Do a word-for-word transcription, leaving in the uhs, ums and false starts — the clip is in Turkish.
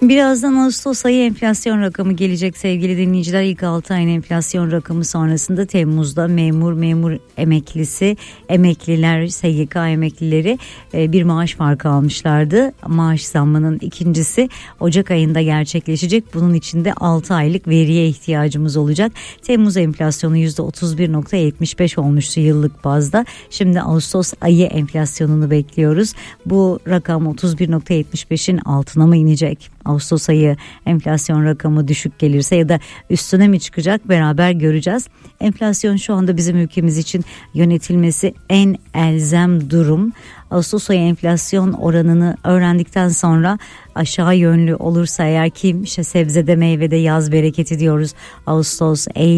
Birazdan Ağustos ayı enflasyon rakamı gelecek sevgili dinleyiciler. İlk altı ayın enflasyon rakamı sonrasında Temmuz'da memur, memur emeklisi, emekliler, S G K emeklileri bir maaş farkı almışlardı. Maaş zammının ikincisi Ocak ayında gerçekleşecek. Bunun için de altı aylık veriye ihtiyacımız olacak. Temmuz enflasyonu yüzde otuz bir virgül yetmiş beş olmuştu yıllık bazda. Şimdi Ağustos ayı enflasyonunu bekliyoruz. Bu rakam otuz bir virgül yetmiş beşin altına mı inecek? Ağustos ayı enflasyon rakamı düşük gelirse ya da üstüne mi çıkacak, beraber göreceğiz. Enflasyon şu anda bizim ülkemiz için yönetilmesi en elzem durum. Ağustos ayı enflasyon oranını öğrendikten sonra aşağı yönlü olursa eğer, ki işte sebzede meyvede yaz bereketi diyoruz. Ağustos, Eylül